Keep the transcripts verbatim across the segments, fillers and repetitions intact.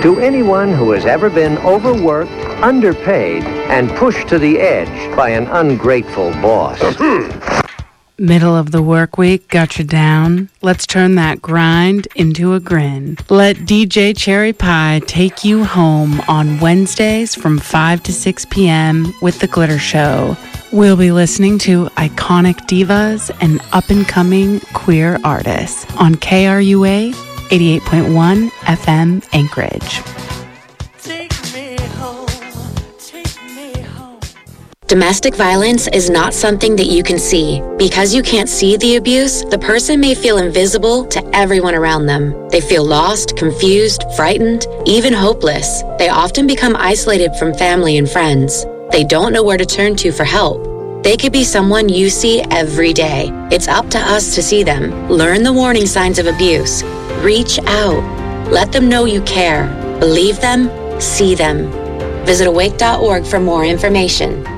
To anyone who has ever been overworked, underpaid, and pushed to the edge by an ungrateful boss. Middle of the work week got you down? Let's turn that grind into a grin. Let D J Cherry Pie take you home on Wednesdays from five to six p.m. with The Glitter Show. We'll be listening to iconic divas and up-and-coming queer artists on K R U A eighty-eight point one F M Anchorage. Domestic violence is not something that you can see. Because you can't see the abuse, the person may feel invisible to everyone around them. They feel lost, confused, frightened, even hopeless. They often become isolated from family and friends. They don't know where to turn to for help. They could be someone you see every day. It's up to us to see them. Learn the warning signs of abuse. Reach out. Let them know you care. Believe them. See them. Visit awake dot org for more information.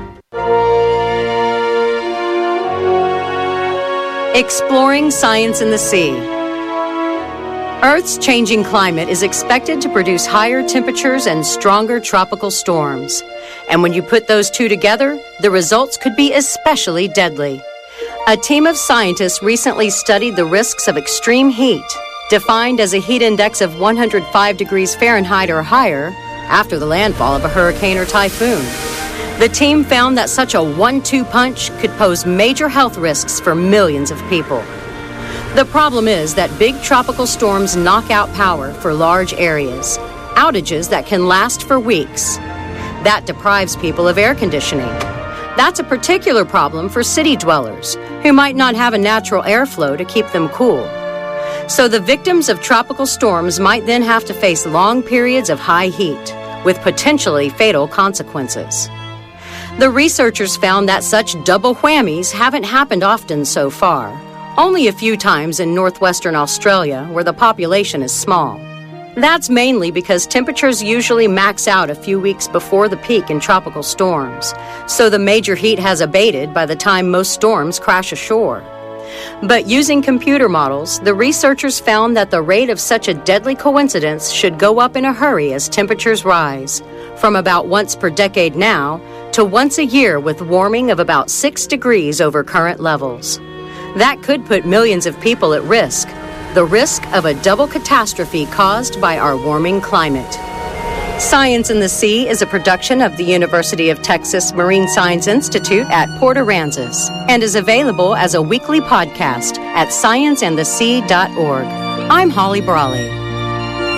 Exploring science in the sea. Earth's changing climate is expected to produce higher temperatures and stronger tropical storms. And when you put those two together, the results could be especially deadly. A team of scientists recently studied the risks of extreme heat, defined as a heat index of one hundred five degrees Fahrenheit or higher, after the landfall of a hurricane or typhoon. The team found that such a one two punch could pose major health risks for millions of people. The problem is that big tropical storms knock out power for large areas, outages that can last for weeks. That deprives people of air conditioning. That's a particular problem for city dwellers, who might not have a natural airflow to keep them cool. So the victims of tropical storms might then have to face long periods of high heat, with potentially fatal consequences. The researchers found that such double whammies haven't happened often so far, only a few times in northwestern Australia, where the population is small. That's mainly because temperatures usually max out a few weeks before the peak in tropical storms, so the major heat has abated by the time most storms crash ashore. But using computer models, the researchers found that the rate of such a deadly coincidence should go up in a hurry as temperatures rise, from about once per decade now to once a year with warming of about six degrees over current levels. That could put millions of people at risk, the risk of a double catastrophe caused by our warming climate. Science in the Sea is a production of the University of Texas Marine Science Institute at Port Aransas and is available as a weekly podcast at science and the sea dot org. I'm Holly Brawley.